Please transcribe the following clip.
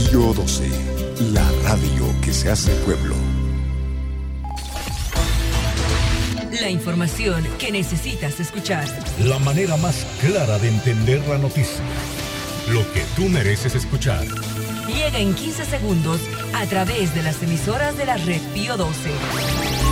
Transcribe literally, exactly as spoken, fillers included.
Pío doce, la radio que se hace pueblo. La información que necesitas escuchar. La manera más clara de entender la noticia. Lo que tú mereces escuchar. Llega en quince segundos a través de las emisoras de la red Pío doce.